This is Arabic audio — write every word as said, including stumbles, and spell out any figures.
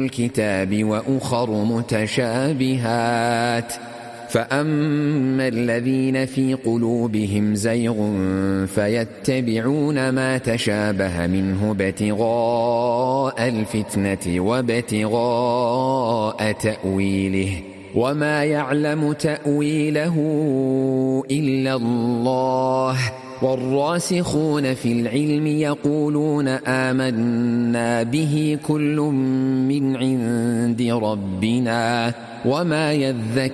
الكتاب وأخر متشابهات فأما الذين في قلوبهم زيغ فيتبعون ما تشابه منه ابتغاء الفتنة وابتغاء تأويله وما يعلم تأويله إلا الله والراسخون في العلم يقولون آمنا به كل من عند ربنا وما يذكر